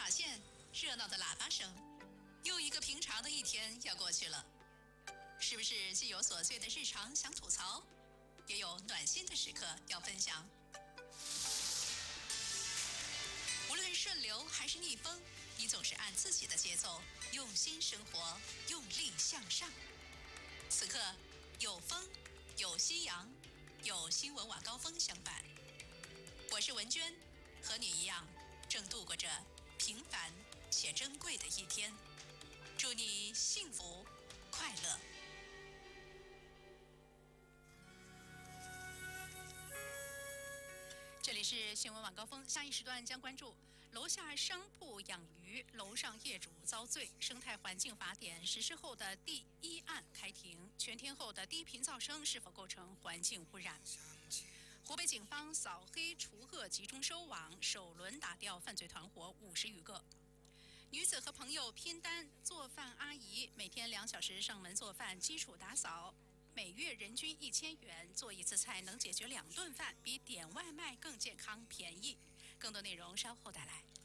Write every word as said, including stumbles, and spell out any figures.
马线，热闹的喇叭声，又一个平常的一天要过去了。是不是既有琐碎的日常想吐槽，也有暖心的时刻要分享？无论顺流还是逆风，你总是按自己的节奏，用心生活，用力向上。此刻有风，有夕阳，有新闻晚高峰相伴。我是文娟，和你一样，正度过着平凡且珍贵的一天。祝你幸福快乐。这里是新闻晚高峰，下一时段将关注楼下商铺养鱼，楼上业主遭罪。生态环境法典实施后的第一案开庭，全天候的低频噪声是否构成环境污染？湖北警方扫黑除恶集中收网，首轮打掉犯罪团伙五十余个。女子和朋友拼单做饭阿姨，每天两小时上门做饭，基础打扫。每月人均一千元，做一次菜能解决两顿饭，比点外卖更健康便宜。更多内容稍后带来。